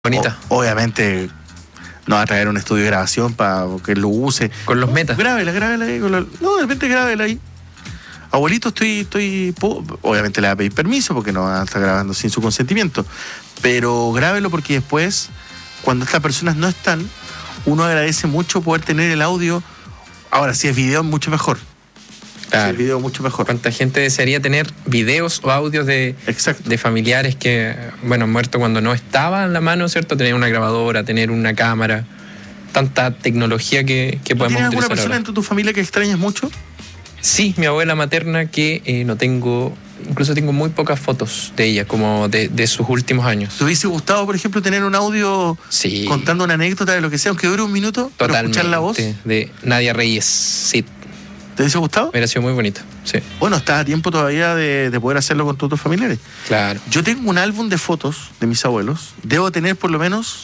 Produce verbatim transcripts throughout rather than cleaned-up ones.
Bonita. O, obviamente no va a traer un estudio de grabación para que lo use. Con los metas. Grábela, grábela ahí. Con la, no, de repente grábela ahí. Abuelito, estoy, estoy... Obviamente le va a pedir permiso porque no va a estar grabando sin su consentimiento. Pero grábelo porque después, cuando estas personas no están, uno agradece mucho poder tener el audio. Ahora, si es video, mucho mejor. Claro. Si es video, mucho mejor. ¿Cuánta gente desearía tener videos o audios de, de familiares que, bueno, han muerto cuando no estaba en la mano, ¿cierto? Tener una grabadora, tener una cámara, tanta tecnología que, que podemos utilizar. ¿Tienes alguna persona ahora en tu familia que extrañas mucho? Sí, mi abuela materna, que eh, no tengo, incluso tengo muy pocas fotos de ella, como de, de sus últimos años. ¿Te hubiese gustado, por ejemplo, tener un audio sí. contando una anécdota de lo que sea, aunque dure un minuto, para escuchar la voz? De Nadia Reyes, sí. ¿Te hubiese gustado? Me hubiera sido muy bonito, sí. Bueno, estás a tiempo todavía de, de poder hacerlo con todos tus familiares. Claro. Yo tengo un álbum de fotos de mis abuelos. Debo tener por lo menos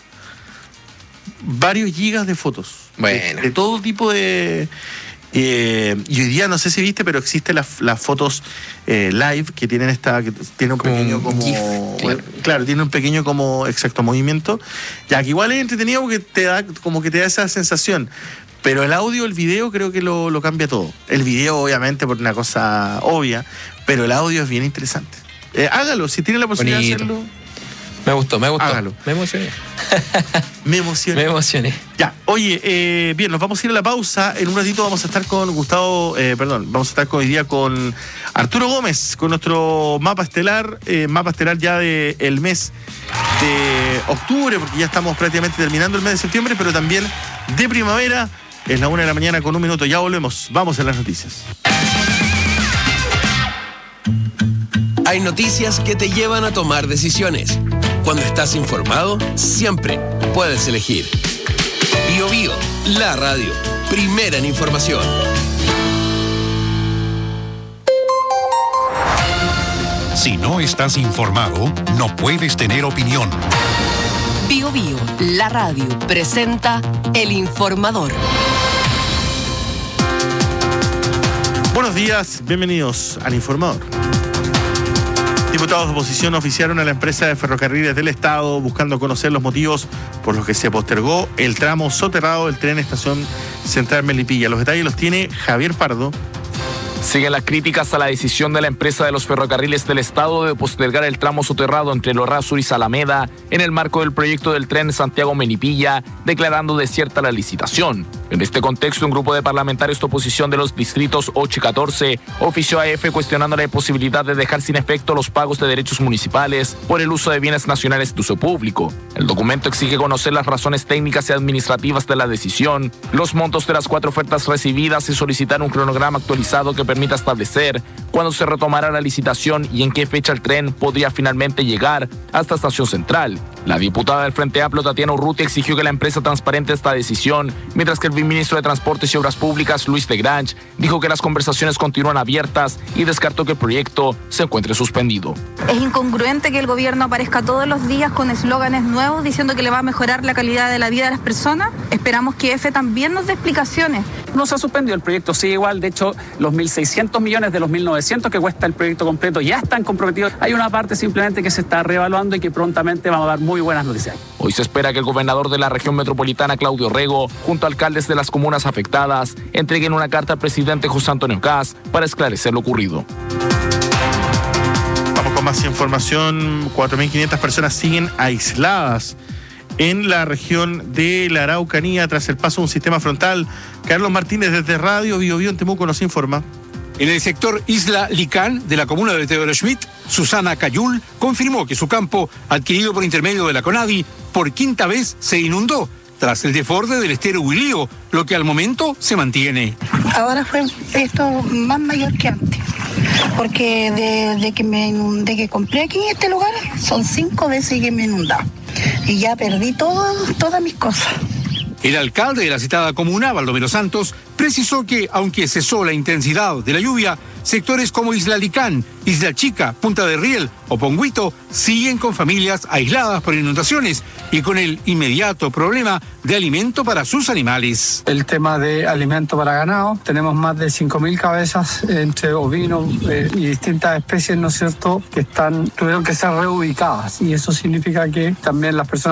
varios gigas de fotos. Bueno. De, de todo tipo de... Eh, y hoy día no sé si viste, pero existen las, las fotos eh, live que tienen esta, que tiene un como pequeño un como, GIF, claro. Bueno, claro, tiene un pequeño como exacto movimiento, ya que igual es entretenido porque te da como que te da esa sensación, pero el audio, el video creo que lo, lo cambia todo. El video obviamente por una cosa obvia, pero el audio es bien interesante. Eh, hágalo, si tiene la posibilidad Bonito. de hacerlo. Me gustó, me gustó. Hágalo. Me emocioné. Me emocioné. Me emocioné. Ya, oye, eh, bien, nos vamos a ir a la pausa. En un ratito vamos a estar con Gustavo, eh, perdón, vamos a estar hoy día con Arturo Gómez, con nuestro mapa estelar, eh, mapa estelar ya del mes de octubre, porque ya estamos prácticamente terminando el mes de septiembre, pero también de primavera. Es la una de la mañana con un minuto. Ya volvemos. Vamos a las noticias. Hay noticias que te llevan a tomar decisiones. Cuando estás informado, siempre puedes elegir. Bio Bio, la radio, primera en información. Si no estás informado, no puedes tener opinión. Bio Bio, la radio, presenta El Informador. Buenos días, bienvenidos al Informador. Diputados de oposición oficiaron a la empresa de ferrocarriles del Estado buscando conocer los motivos por los que se postergó el tramo soterrado del tren Estación Central Melipilla. Los detalles los tiene Javier Pardo. Siguen las críticas a la decisión de la empresa de los ferrocarriles del Estado de postergar el tramo soterrado entre Lorrazur y Salameda en el marco del proyecto del tren Santiago-Melipilla, declarando desierta la licitación. En este contexto, un grupo de parlamentarios de oposición de los distritos ocho y catorce ofició a EFE cuestionando la posibilidad de dejar sin efecto los pagos de derechos municipales por el uso de bienes nacionales de uso público. El documento exige conocer las razones técnicas y administrativas de la decisión, los montos de las cuatro ofertas recibidas y solicitar un cronograma actualizado que permita establecer cuándo se retomará la licitación y en qué fecha el tren podría finalmente llegar hasta Estación Central. La diputada del Frente Amplio, Tatiana Urrutia, exigió que la empresa transparente esta decisión, mientras que el ministro de Transportes y Obras Públicas, Luis de Grange, dijo que las conversaciones continúan abiertas y descartó que el proyecto se encuentre suspendido. Es incongruente que el gobierno aparezca todos los días con eslóganes nuevos diciendo que le va a mejorar la calidad de la vida de las personas. Esperamos que EFE también nos dé explicaciones. No se ha suspendido el proyecto, sigue igual. De hecho, los mil seiscientos millones de los mil novecientos que cuesta el proyecto completo ya están comprometidos. Hay una parte simplemente que se está reevaluando y que prontamente vamos a dar muy buenas noticias. Hoy se espera que el gobernador de la región metropolitana, Claudio Rego, junto a alcaldes de las comunas afectadas, entreguen una carta al presidente José Antonio Kast para esclarecer lo ocurrido. Vamos con más información. cuatro mil quinientas personas siguen aisladas en la región de la Araucanía tras el paso de un sistema frontal. Carlos Martínez desde Radio Bio Bio en Temuco nos informa. En el sector Isla Licán de la comuna de Teodoro Schmidt, Susana Cayul confirmó que su campo, adquirido por intermedio de la CONADI, por quinta vez se inundó tras el desborde del estero Huilío, lo que al momento se mantiene. Ahora fue esto más mayor que antes, porque de, de, que, me, de que compré aquí en este lugar, son cinco veces que me he inundado. Y ya perdí todo, todas mis cosas. El alcalde de la citada comuna, Baldomero Santos, precisó que, aunque cesó la intensidad de la lluvia, sectores como Isla Licán, Isla Chica, Punta de Riel o Pongüito siguen con familias aisladas por inundaciones y con el inmediato problema de alimento para sus animales. El tema de alimento para ganado, tenemos más de cinco mil cabezas entre ovinos eh, y distintas especies, ¿no es cierto?, que están, tuvieron que ser reubicadas, y eso significa que también las personas